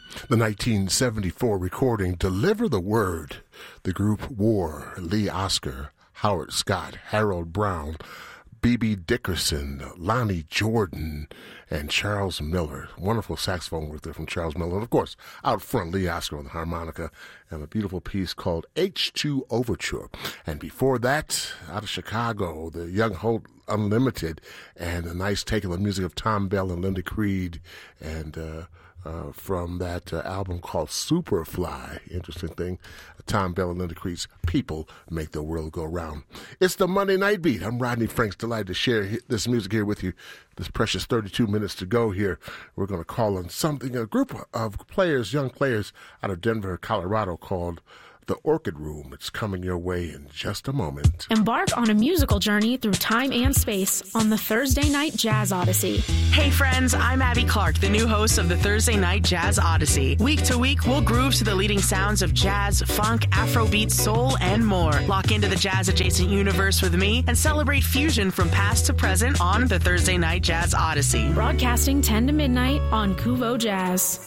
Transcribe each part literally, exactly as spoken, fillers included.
The nineteen seventy-four recording Deliver the Word. The group wore Lee Oskar, Howard Scott, Harold Brown, B B Dickerson, Lonnie Jordan, and Charles Miller. Wonderful saxophone work there from Charles Miller. And, of course, out front, Lee Oskar on the harmonica, and a beautiful piece called H two Overture. And before that, out of Chicago, the Young Holt Unlimited, and a nice take on the music of Thom Bell and Linda Creed, and uh, uh, from that uh, album called Superfly. Interesting thing, Thom Bell and Linda Creed's People Make the World Go Round. It's the Monday Night Beat. I'm Rodney Franks, delighted to share this music here with you. This precious thirty-two minutes to go here. We're going to call on something, a group of players, young players out of Denver, Colorado, called The Orchid Room. It's coming your way in just a moment. Embark on a musical journey through time and space on the Thursday Night Jazz Odyssey. Hey friends, I'm Abby Clark, the new host of the Thursday Night Jazz Odyssey. Week to week, we'll groove to the leading sounds of jazz, funk, Afrobeat, soul, and more. Lock into the jazz-adjacent universe with me and celebrate fusion from past to present on the Thursday Night Jazz Odyssey. Broadcasting ten to midnight on Kuvo Jazz.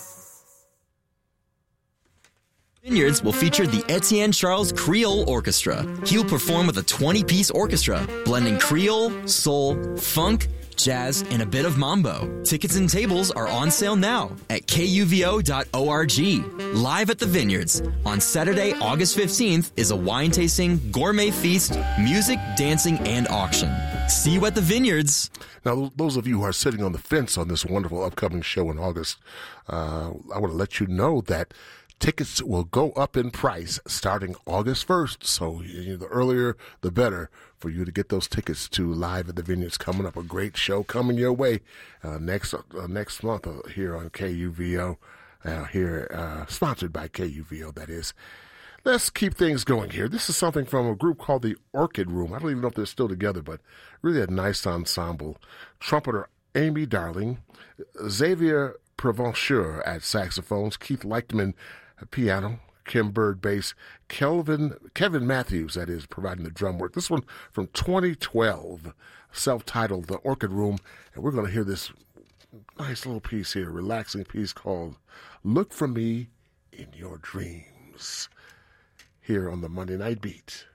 Vineyards will feature the Etienne Charles Creole Orchestra. He'll perform with a twenty-piece orchestra, blending Creole, soul, funk, jazz, and a bit of mambo. Tickets and tables are on sale now at K U V O dot org. Live at the Vineyards on Saturday, August fifteenth is a wine tasting, gourmet feast, music, dancing, and auction. See you at the Vineyards. Now, those of you who are sitting on the fence on this wonderful upcoming show in August, uh, I want to let you know that tickets will go up in price starting August first, so you know, the earlier the better for you to get those tickets to Live at the Vineyards. Coming up, a great show coming your way uh, next uh, next month uh, here on K U V O, uh, here uh, sponsored by K U V O, that is. Let's keep things going here. This is something from a group called the Orchid Room. I don't even know if they're still together, but really a nice ensemble. Trumpeter Amy Darling, Xavier Preventure at saxophones, Keith Leichtman piano, Kim Bird bass, Kelvin Kevin Matthews, that is, providing the drum work. This one from twenty twelve, self-titled The Orchid Room, and we're going to hear this nice little piece here, relaxing piece called Look for Me in Your Dreams, here on the Monday Night Beat.